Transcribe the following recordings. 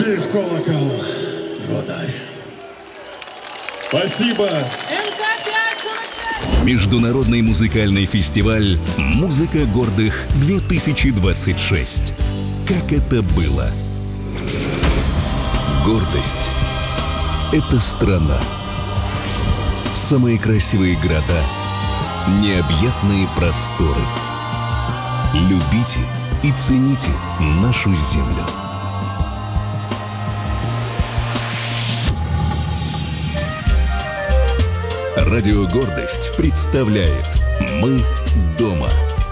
Бей в колокол, звонарь. Спасибо. Международный музыкальный фестиваль «Музыка гордых-2026». Как это было? Гордость – это страна. Самые красивые города, необъятные просторы. Любите и цените нашу землю. Радио «Гордость» представляет «Мы дома».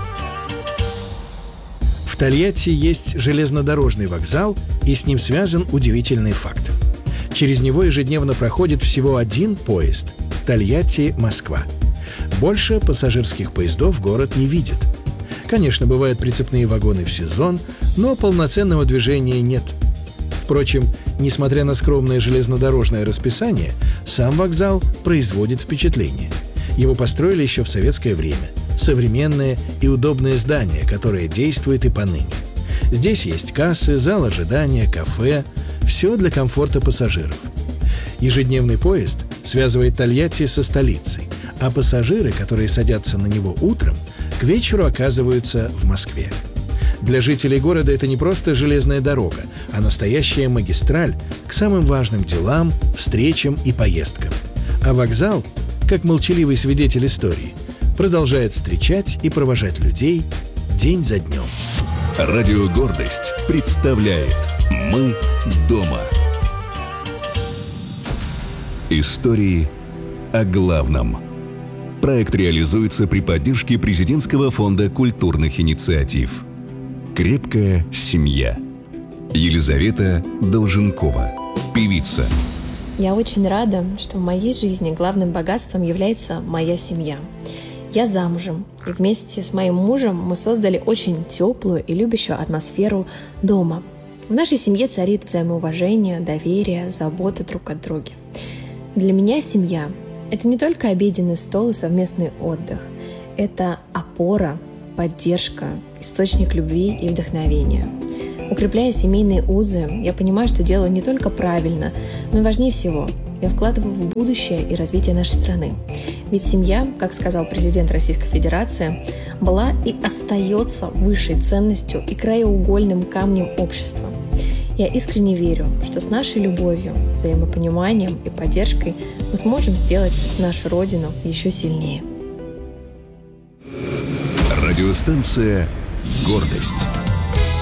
В Тольятти есть железнодорожный вокзал, и с ним связан удивительный факт. Через него ежедневно проходит всего один поезд – Тольятти-Москва. Больше пассажирских поездов город не видит. Конечно, бывают прицепные вагоны в сезон, но полноценного движения нет. Впрочем, несмотря на скромное железнодорожное расписание, сам вокзал производит впечатление. Его построили еще в советское время. Современное и удобное здание, которое действует и поныне. Здесь есть кассы, зал ожидания, кафе. Все для комфорта пассажиров. Ежедневный поезд связывает Тольятти со столицей, а пассажиры, которые садятся на него утром, к вечеру оказываются в Москве. Для жителей города это не просто железная дорога, а настоящая магистраль к самым важным делам, встречам и поездкам. А вокзал, как молчаливый свидетель истории, продолжает встречать и провожать людей день за днем. Радио «Гордость» представляет «Мы дома». Истории о главном. Проект реализуется при поддержке Президентского фонда культурных инициатив. «Крепкая семья». Елизавета Долженкова, певица. Я очень рада, что в моей жизни главным богатством является моя семья. Я замужем, и вместе с моим мужем мы создали очень теплую и любящую атмосферу дома. В нашей семье царит взаимоуважение, доверие, забота друг от друга. Для меня семья – это не только обеденный стол и совместный отдых. Это опора, поддержка, источник любви и вдохновения. Укрепляя семейные узы, я понимаю, что делаю не только правильно, но и важнее всего – я вкладываю в будущее и развитие нашей страны. Ведь семья, как сказал президент Российской Федерации, была и остается высшей ценностью и краеугольным камнем общества. Я искренне верю, что с нашей любовью, взаимопониманием и поддержкой мы сможем сделать нашу Родину еще сильнее. Радиостанция «Гордость».